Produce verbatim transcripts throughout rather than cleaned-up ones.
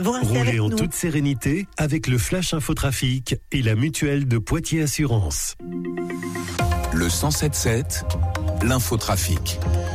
Vous restez avec Roulez en nous. toute sérénité avec le Flash Infotrafic et la mutuelle de Poitiers Assurance. Le cent sept sept, l'infotrafic.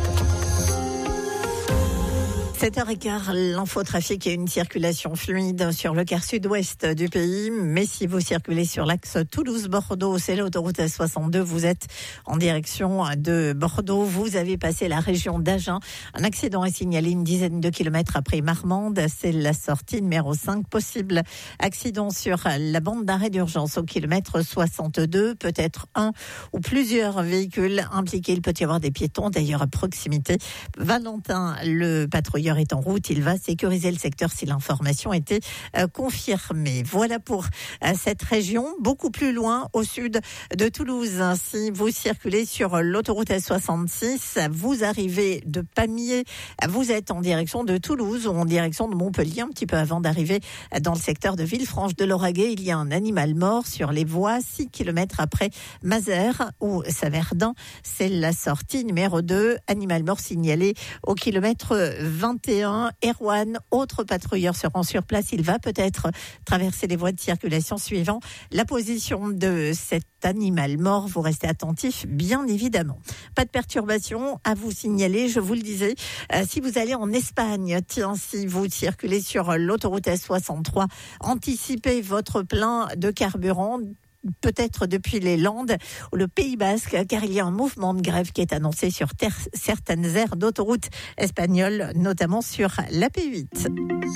sept heures quinze, l'infotrafic et une circulation fluide sur le quart sud-ouest du pays. Mais si vous circulez sur l'axe Toulouse-Bordeaux, c'est l'autoroute S soixante-deux, vous êtes en direction de Bordeaux. Vous avez passé la région d'Agen. Un accident est signalé une dizaine de kilomètres après Marmande. C'est la sortie numéro cinq. Possible accident sur la bande d'arrêt d'urgence au kilomètre soixante-deux. Peut-être un ou plusieurs véhicules impliqués. Il peut y avoir des piétons d'ailleurs à proximité. Valentin, le patrouilleur, est en route. Il va sécuriser le secteur si l'information était euh, confirmée. Voilà pour euh, cette région. Beaucoup plus loin, au sud de Toulouse. Si vous circulez sur l'autoroute S soixante-six, vous arrivez de Pamiers, vous êtes en direction de Toulouse ou en direction de Montpellier, un petit peu avant d'arriver dans le secteur de Villefranche-de-Lauragais. Il y a un animal mort sur les voies, six kilomètres après Mazères ou Saverdin. C'est la sortie numéro deux. Animal mort signalé au kilomètre vingt et un. Erwan, autre patrouilleur, se rend sur place. Il va peut-être traverser les voies de circulation suivant la position de cet animal mort. Vous restez attentifs, bien évidemment. Pas de perturbation à vous signaler, je vous le disais. Euh, si vous allez en Espagne, tiens, si vous circulez sur l'autoroute S soixante-trois, anticipez votre plein de carburant, peut-être depuis les Landes ou le Pays Basque, car il y a un mouvement de grève qui est annoncé sur terre, certaines aires d'autoroute espagnoles, notamment sur l'A P huit.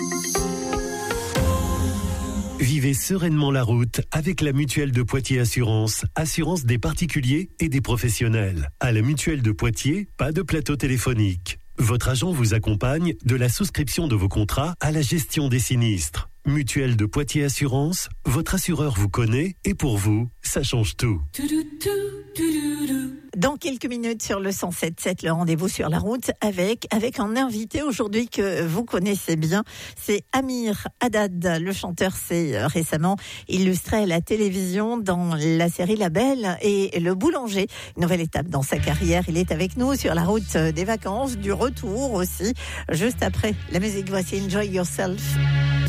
Vivez sereinement la route avec la mutuelle de Poitiers Assurance, assurance des particuliers et des professionnels. À la mutuelle de Poitiers, pas de plateau téléphonique. Votre agent vous accompagne de la souscription de vos contrats à la gestion des sinistres. Mutuelle de Poitiers Assurance, votre assureur vous connaît et pour vous, ça change tout. Dans quelques minutes sur le cent sept sept, le rendez-vous sur la route avec, avec un invité aujourd'hui que vous connaissez bien. C'est Amir Haddad. Le chanteur s'est récemment illustré à la télévision dans la série La Belle et le Boulanger. Une nouvelle étape dans sa carrière. Il est avec nous sur la route des vacances, du retour aussi. Juste après la musique, voici Enjoy Yourself.